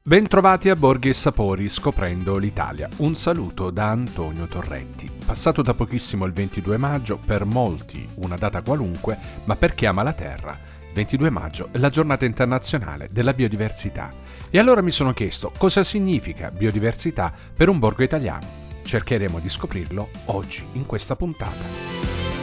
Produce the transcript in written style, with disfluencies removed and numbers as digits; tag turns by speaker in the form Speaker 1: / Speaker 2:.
Speaker 1: Bentrovati a Borghi e Sapori scoprendo l'Italia. Un saluto da Antonio Torrenti. Passato da pochissimo il 22 maggio, per molti una data qualunque, ma per chi ama la terra, il 22 maggio è la giornata internazionale della biodiversità. E allora mi sono chiesto cosa significa biodiversità per un borgo italiano. Cercheremo di scoprirlo oggi in questa puntata.